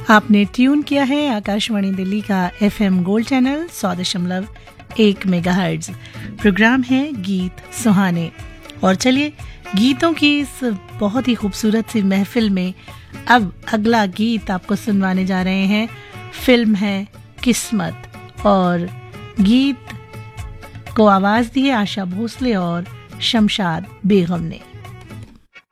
आपने ट्यून किया है आकाशवाणी दिल्ली का FM gold channel 100.1 megahertz. Programme है गीत सुहाने। और चलिए गीतों की इस बहुत ही खूबसूरत सी महफिल में अब अगला गीत आपको सुनवाने जा रहे हैं। फिल्म है किस्मत और गीत को आवाज दी है आशा भोसले और शमशाद बेगम ने।